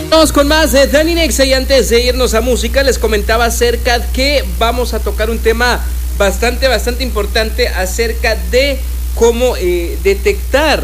Vamos con más de Dani Nexa y antes de irnos a música les comentaba acerca que vamos a tocar un tema bastante importante acerca de cómo detectar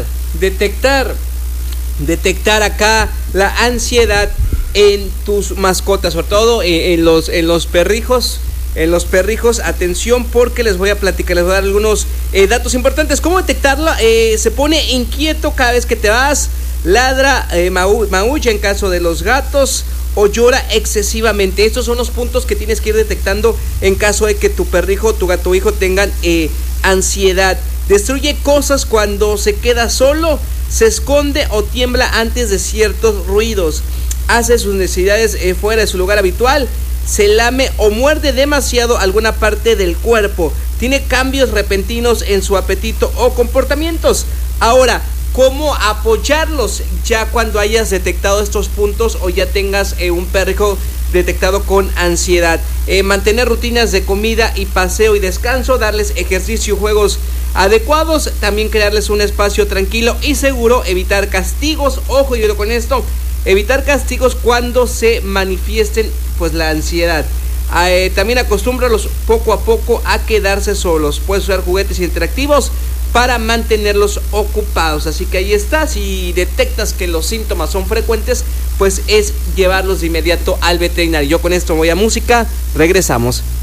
acá la ansiedad en tus mascotas, sobre todo en los perrijos. Atención porque les voy a platicar, les voy a dar algunos datos importantes. ¿Cómo detectarla? Se pone inquieto cada vez que te vas, ladra, maulla en caso de los gatos o llora excesivamente. Estos son los puntos que tienes que ir detectando en caso de que tu perrijo o tu gato hijo tengan ansiedad. Destruye cosas cuando se queda solo, se esconde o tiembla antes de ciertos ruidos, hace sus necesidades fuera de su lugar habitual, se lame o muerde demasiado alguna parte del cuerpo, tiene cambios repentinos en su apetito o comportamientos. Ahora, ¿cómo apoyarlos ya cuando hayas detectado estos puntos o ya tengas un perro detectado con ansiedad? Mantener rutinas de comida y paseo y descanso, darles ejercicio y juegos adecuados, también crearles un espacio tranquilo y seguro, evitar castigos, ojo yo con esto, evitar castigos cuando se manifiesten pues la ansiedad. También acostúmbralos poco a poco a quedarse solos, puedes usar juguetes interactivos para mantenerlos ocupados. Así que ahí está, si detectas que los síntomas son frecuentes, pues es llevarlos de inmediato al veterinario. Yo con esto voy a música, regresamos.